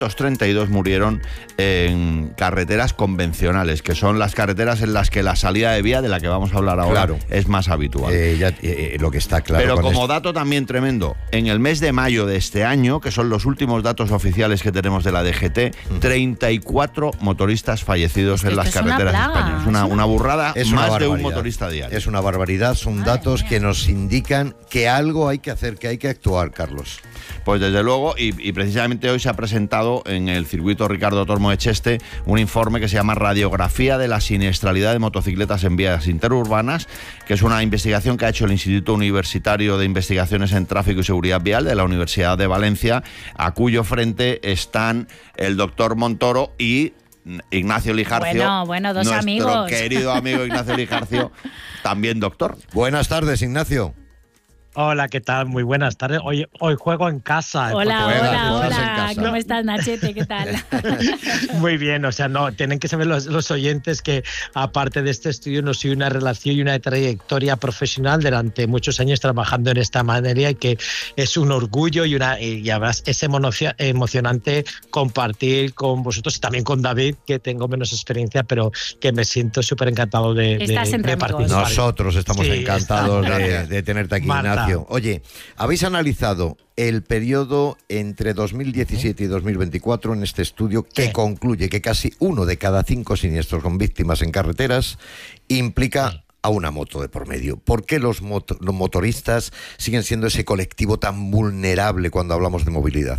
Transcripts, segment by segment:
32 murieron en carreteras convencionales, que son las carreteras en las que la salida de vía, de la que vamos a hablar ahora, es más habitual. Lo que está claro. Pero como dato también tremendo, en el mes de mayo de este año, que son los últimos datos oficiales que tenemos de la DGT, 34 motoristas fallecidos en las carreteras españolas. Una burrada, más de un motorista diario. Es una barbaridad, son datos que nos indican que algo hay que hacer, que hay que actuar, Carlos. Pues desde luego, y precisamente hoy se ha presentado en el circuito Ricardo Tormo de Cheste un informe que se llama Radiografía de la siniestralidad de motocicletas en vías interurbanas, que es una investigación que ha hecho el Instituto Universitario de Investigaciones en Tráfico y Seguridad Vial de la Universidad de Valencia, a cuyo frente están el doctor Montoro y Ignacio Lijarcio. Bueno, dos nuestro amigos. Querido amigo Ignacio Lijarcio, también doctor. Buenas tardes, Ignacio. Hola, ¿qué tal? Muy buenas tardes. Hoy juego en casa. Hola. ¿Cómo estás, Nachete? ¿Qué tal? Muy bien, o sea, no, tienen que saber los oyentes que aparte de este estudio no soy una relación y una trayectoria profesional durante muchos años trabajando en esta materia y que es un orgullo y además es emocionante compartir con vosotros y también con David, que tengo menos experiencia, pero que me siento súper encantado de participar. Nosotros estamos encantados de tenerte aquí, Marta. Ignacio. Oye, habéis analizado el periodo entre 2017 y 2024 en este estudio que concluye que casi 1 de cada 5 siniestros con víctimas en carreteras implica a una moto de por medio. ¿Por qué los motoristas siguen siendo ese colectivo tan vulnerable cuando hablamos de movilidad?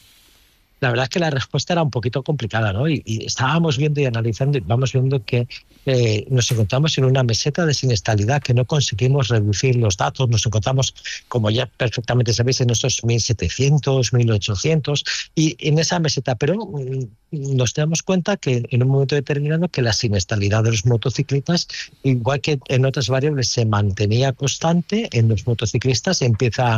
La verdad es que la respuesta era un poquito complicada, ¿no? Y estábamos viendo y analizando y vamos viendo que nos encontramos en una meseta de siniestralidad que no conseguimos reducir los datos. Nos encontramos, como ya perfectamente sabéis, en esos 1.700, 1.800 y en esa meseta. Pero nos damos cuenta que en un momento determinado que la siniestralidad de los motociclistas, igual que en otras variables, se mantenía constante, en los motociclistas empieza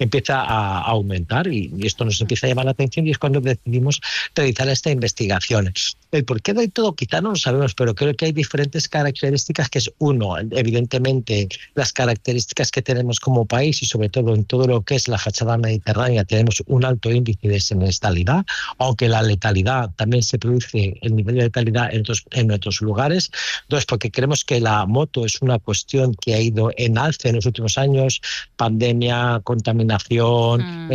a aumentar y esto nos empieza a llamar la atención y es cuando decidimos realizar esta investigación. El porqué de todo quizá no lo sabemos, pero creo que hay diferentes características, que es uno, evidentemente las características que tenemos como país y sobre todo en todo lo que es la fachada mediterránea tenemos un alto índice de siniestralidad, aunque la letalidad también se produce, el nivel de letalidad en otros lugares. Entonces, porque creemos que la moto es una cuestión que ha ido en alza en los últimos años, pandemia, contaminación,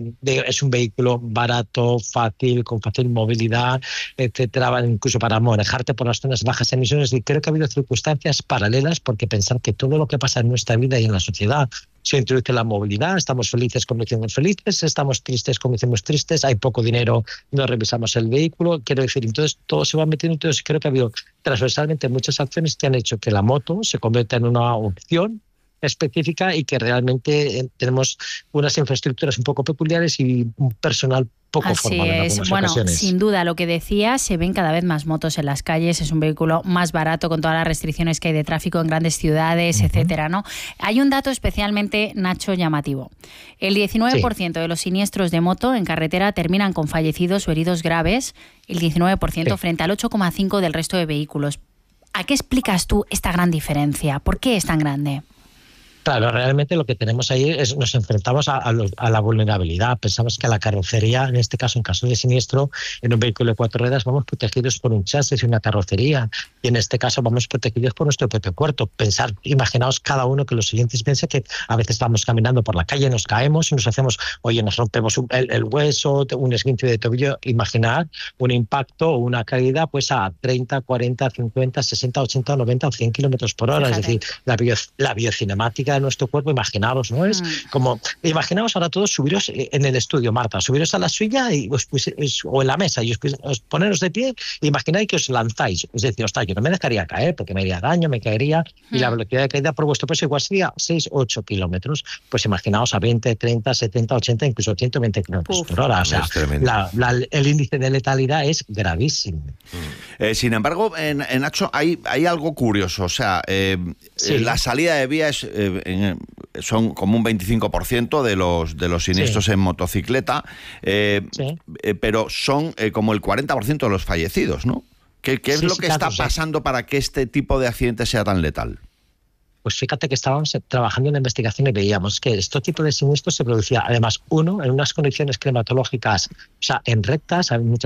es un vehículo barato, fácil, con fácil movilidad, etcétera, incluso para manejarte por las zonas bajas emisiones. Y creo que ha habido circunstancias paralelas, porque pensar que todo lo que pasa en nuestra vida y en la sociedad se introduce la movilidad, estamos felices, conducimos felices, estamos tristes, conducimos tristes, hay poco dinero, no revisamos el vehículo, quiero decir, entonces todo se va metiendo. Entonces creo que ha habido transversalmente muchas acciones que han hecho que la moto se convierta en una opción específica y que realmente tenemos unas infraestructuras un poco peculiares y un personal poco formal en algunas ocasiones. Sin duda, lo que decías, se ven cada vez más motos en las calles, es un vehículo más barato con todas las restricciones que hay de tráfico en grandes ciudades, etcétera, ¿no? Hay un dato especialmente, Nacho, llamativo. El 19% de los siniestros de moto en carretera terminan con fallecidos o heridos graves, el 19% frente al 8,5% del resto de vehículos. ¿A qué explicas tú esta gran diferencia? ¿Por qué es tan grande? Claro, realmente lo que tenemos ahí es nos enfrentamos a la vulnerabilidad. Pensamos que la carrocería, en este caso, en caso de siniestro, en un vehículo de 4 ruedas vamos protegidos por un chasis y una carrocería. Y en este caso vamos protegidos por nuestro propio cuerpo. Imaginaos cada uno, que los siguientes piensen que a veces vamos caminando por la calle, nos caemos y nos hacemos, nos rompemos el hueso, un esguince de tobillo. Imaginar un impacto o una caída pues a 30, 40, 50, 60, 80, 90 o 100 kilómetros por hora. Fíjate. Es decir, la biocinemática de nuestro cuerpo, imaginaos, ¿no? Es como, imaginaos ahora todos subiros en el estudio, Marta, subiros a la suya o en la mesa y os poneros de pie e imagináis que os lanzáis. Es decir, yo no me dejaría caer porque me haría daño, me caería y la velocidad de caída por vuestro peso igual sería 6, 8 kilómetros. Pues imaginaos a 20, 30, 70, 80, incluso 120 kilómetros por hora. O sea, el índice de letalidad es gravísimo. Sin embargo, Nacho, hay algo curioso. O sea, la salida de vía son como un 25% de los siniestros en motocicleta, pero son como el 40% de los fallecidos, ¿no? ¿Qué es lo que está pasando para que este tipo de accidente sea tan letal? pues fíjate que estábamos trabajando en la investigación y veíamos que este tipo de siniestros se producía, además, uno, en unas condiciones climatológicas, o sea, en rectas, hay muchas